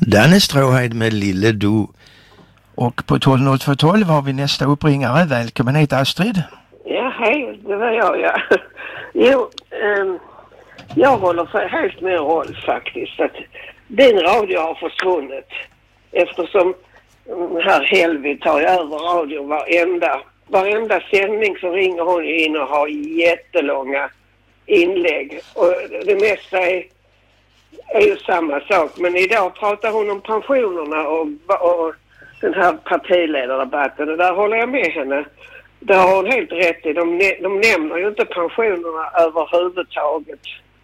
Danne Stråhed med Lille Du. Och på 120212 har vi nästa uppringare. Välkommen hit, Astrid. Ja, hej. Det var jag, ja. Jo, jag håller helt med Rolf faktiskt att din radio har försvunnit. Eftersom här Helvi tar över radion varenda sändning så ringer hon in och har jättelånga inlägg. Och det mesta är ju samma sak. Men idag pratar hon om pensionerna och den här partiledardebatten. Och där håller jag med henne. Det har hon helt rätt i. De nämner ju inte pensionerna överhuvudtaget.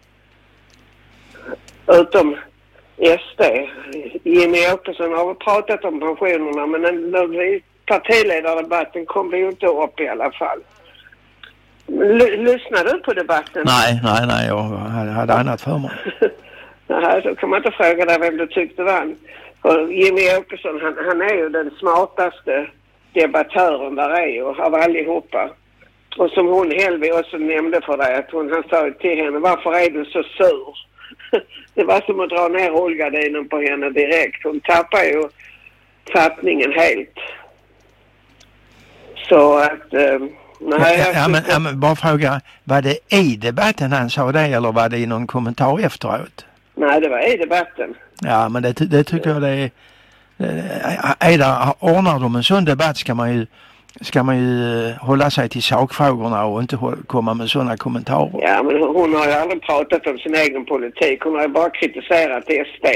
Utom SD. Jimmy Åkesson har väl pratat om pensionerna, men när partiledardebatten kom det ju inte upp i alla fall. Lyssnade du på debatten? Nej, jag hade annat för mig. Nej, så kan man inte fråga dig vem du tyckte vann. Och Jimmy Åkesson, han är ju den smartaste debattören där är ju av allihopa. Och som hon Helvi också nämnde för dig, att han sa till henne, varför är du så sur? Det var som att dra ner rullgardinen på henne direkt. Hon tappade ju fattningen helt. Så att... men bara fråga, var det i debatten han sa det eller var det i någon kommentar efteråt? Nej, det var i debatten. Ja, men det tycker jag det är... Ordnar de en sån debatt ska man ju hålla sig till sakfrågorna och inte komma med sådana kommentarer. Ja, men hon har ju aldrig pratat om sin egen politik. Hon har ju bara kritiserat SD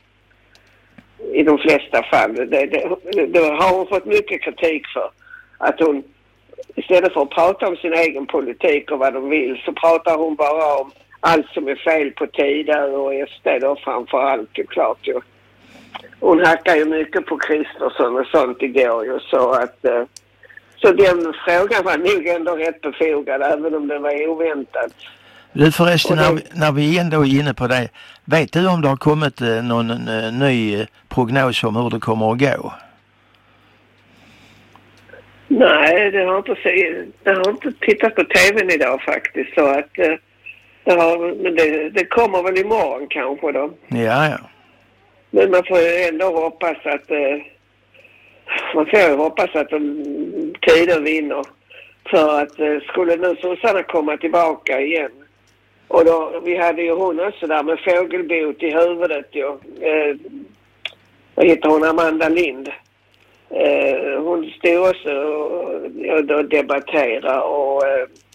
i de flesta fall. Det har hon fått mycket kritik för. Att hon istället för att prata om sin egen politik och vad de vill så pratar hon bara om allt som är fel på tider och SD då framförallt ju klart ju. Hon hackar ju mycket på Kristersson och sånt igår ju så att... Så den frågan var nog ändå rätt befogad även om den var oväntad. Du förresten, när vi ändå är inne på det, vet du om det har kommit någon ny prognos om hur det kommer att gå? Nej, det har inte tittat på tvn idag faktiskt så att det kommer väl imorgon kanske då. Ja. Men man får ju ändå hoppas att de tider vinner. För att skulle nu sossarna komma tillbaka igen. Och då, vi hade ju hon också där med fågelbot i huvudet ju. Vad heter hon? Amanda Lind. Hon stod också och debatterade och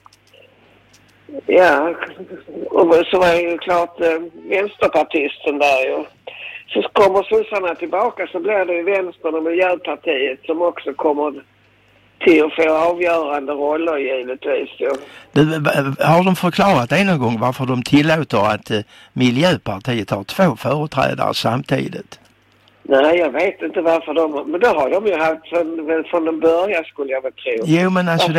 och så var ju klart vänsterpartisten där ju. Så kommer sossarna tillbaka så blir det ju Vänstern och Miljöpartiet som också kommer till att få avgörande roller givetvis. Ja. Har de förklarat det någon gång varför de tillåter att Miljöpartiet har 2 företrädare samtidigt? Nej, jag vet inte varför men det har de ju haft från den början skulle jag väl tro. Jo, men alltså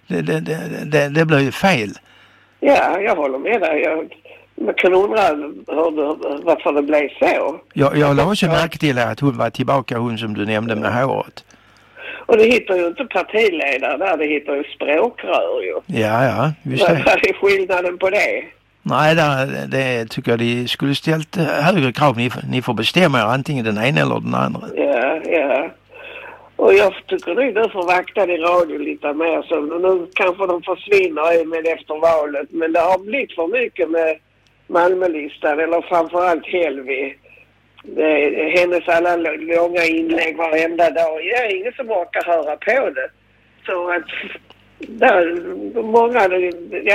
det blir ju fel. Ja, jag håller med dig. Man kan undra varför det blev så. Jag la också märke till att hon var tillbaka, hon som du nämnde med håret. Och det hittar ju inte partiledare där, det hittar ju språkrör ju. Ja, visst det. Vad är skillnaden på det? Nej, det tycker jag de skulle ställt högre krav. Ni får bestämma er antingen den ena eller den andra. Ja. Och jag tycker nu du får vakta din radio lite mer. Så nu kanske de försvinner med efter valet. Men det har blivit för mycket med Malmölistan eller framförallt Helvi. Hennes alla långa inlägg varenda dag. Det är ingen som orkar höra på det. Så att många, det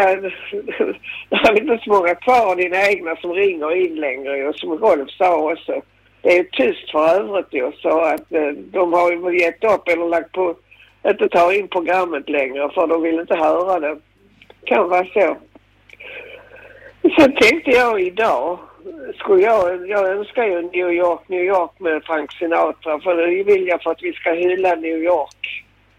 är inte så många kvar av dina egna som ringer in längre. Och som Rolf sa också. Det är tyst för övrigt ju. Så att de har ju gett upp eller lagt på att inte ta in programmet längre. För de vill inte höra det. Kan vara så. Sen tänkte jag idag, jag önskar ju New York med Frank Sinatra, för det vill jag för att vi ska hylla New York.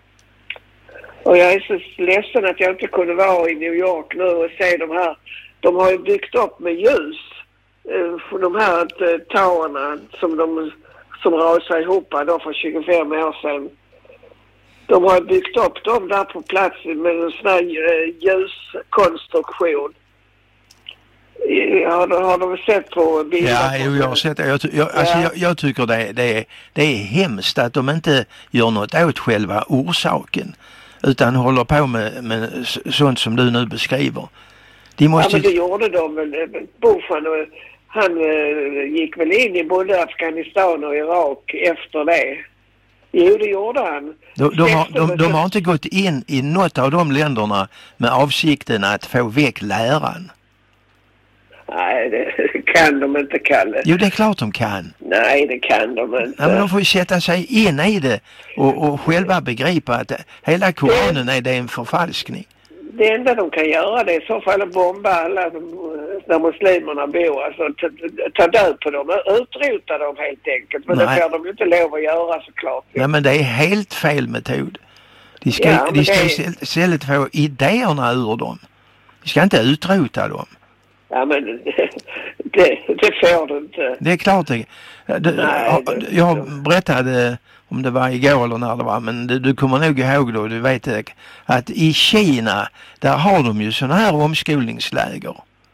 Och jag är så ledsen att jag inte kunde vara i New York nu och se de här, de har ju byggt upp med ljus, de här towerna som rasade ihop då för 25 år sedan. De har byggt upp dem där på plats med en sån här ljuskonstruktion. Har du sett på bilder? Ja, jag har sett det. Jag tycker det är hemskt att de inte gör något åt själva orsaken utan håller på med sånt som du nu beskriver. De måste... Ja, men det gjorde de väl. Bofan, han gick väl in i både Afghanistan och Irak efter det. Jo, det gjorde han. De har inte gått in i något av de länderna med avsikten att få väck läran. Nej, det kan de inte, Kalle. Jo, det är klart de kan. Nej, det kan de inte. Ja, men de får ju sätta sig in i det och själva begripa att hela Koranen är en förfalskning. Det enda de kan göra det är i så fall att bomba alla där muslimerna bor. Alltså ta död på dem, utrota dem helt enkelt. Men det får de inte lov att göra såklart. Ja, men det är helt fel metod. De ska istället få idéerna ur dem. De ska inte utrota dem. Ja, men det får du inte. Det är klart det. Jag berättade om det var igår eller när det var, men du kommer nog ihåg då, du vet att i Kina, där har de ju såna här omskolningsläger.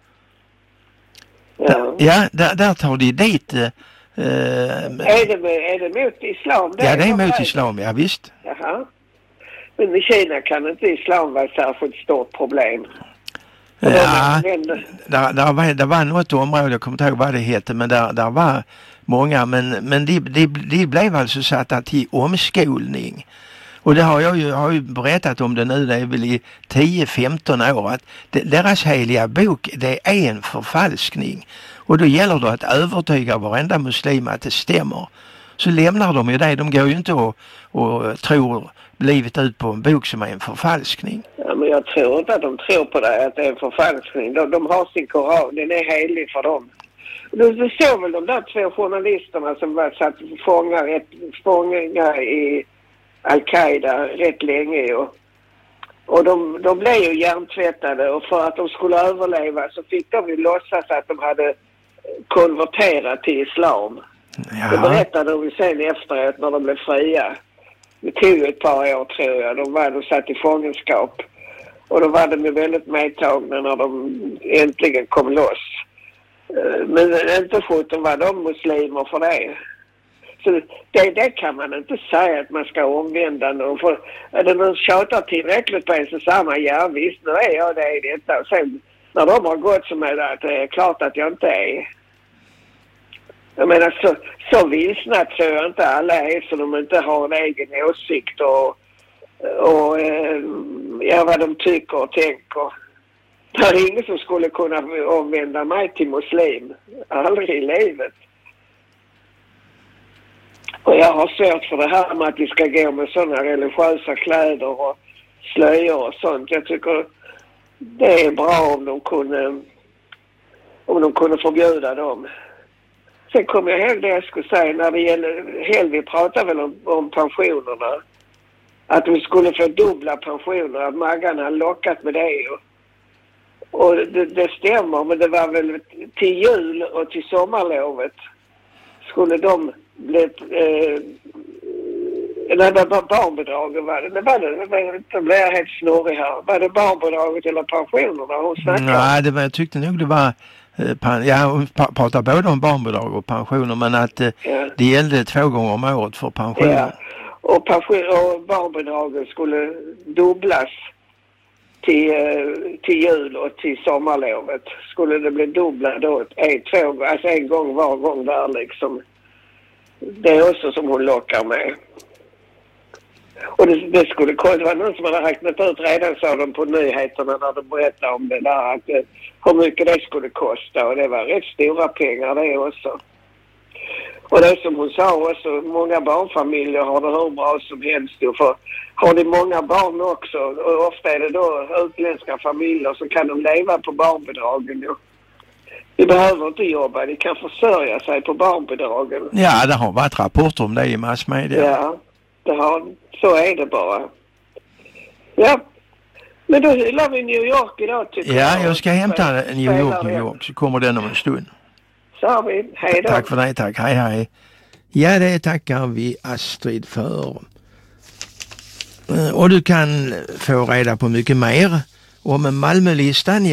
Ja, där tar de dit... är det mot islam? Ja, det är mot islam, ja visst. Jaha. Men i Kina kan inte islam vara ett särskilt stort problem. Ja, det var något område, jag kommer inte ihåg vad det hette, men där var många, men de blev alltså satta till omskolning. Och det har jag ju berättat om det nu, det är väl i 10-15 år, att deras heliga bok, det är en förfalskning. Och då gäller det att övertyga varenda muslim att det stämmer. Så lämnar de ju det, de går ju inte och tror livet ut på en bok som är en förfalskning. Ja, men jag tror inte att de tror på det, att det är en förfalskning. De har sin Koran, den är helig för dem. Du såg väl de där 2 journalisterna som var satt fångar i Al-Qaida rätt länge och de blev ju hjärntvättade, och för att de skulle överleva så fick de ju låtsas att de hade konverterat till islam. Ja. Det berättade de sen efteråt när de blev fria. Det tog ett par år tror jag. De satt i fångenskap. Och då var de ju väldigt medtagna när de äntligen kom loss. Men inte sjutton var de muslimer för det. Så det kan man inte säga att man ska omvända någon. För är det någon tjatar tillräckligt på en så samma, ja visst, nu är jag det i detta. Och sen när de har gått så är det klart att jag inte är. Jag menar, så vilsna tror jag inte alla är, så de inte har en egen åsikt och vad de tycker och tänker. Det är ingen som skulle kunna omvända mig till muslim. Aldrig i livet. Och jag har svårt för det här med att vi ska gå med sådana religiösa kläder och slöjor och sånt. Jag tycker det är bra om de kunde förbjuda dem. Sen kommer jag ihåg det jag skulle säga när det gäller Helvi pratar väl om pensionerna. Att vi skulle få dubbla pensioner, att Maggarna har lockat med det. Och det stämmer, men det var väl till jul och till sommarlovet skulle de bli... barnbidraget var det. Det blev helt snurrig här. Var det barnbidraget eller pensionerna hon snackade? Nej, jag tyckte nog det var... hon pratar både om barnbidrag och pensioner, men att det gällde 2 gånger om året för pensioner. Ja. Och barnbidraget skulle dubblas till jul och till sommarlovet. Skulle det bli dubbla då, en gång var gång där liksom. Det är också som hon lockar med. Och det skulle kosta, det var någon som hade räknat ut redan, sa de på nyheterna när de berättade om det där, att hur mycket det skulle kosta, och det var rätt stora pengar det också. Och det som hon sa också, många barnfamiljer har det hur bra som helst, för har de många barn också, och ofta är det då utländska familjer, så kan de leva på barnbidragen. De behöver inte jobba, de kan försörja sig på barnbidragen. Ja, det har varit rapporter om det i massmedia. Ja, så är det bara. Ja, men då hyllar vi New York idag tycker jag. Ja, jag ska hämta New York, så kommer den om en stund. Så har vi, hej då. Tack för det, tack, hej. Ja, det tackar vi Astrid för. Och du kan få reda på mycket mer om Malmölistan.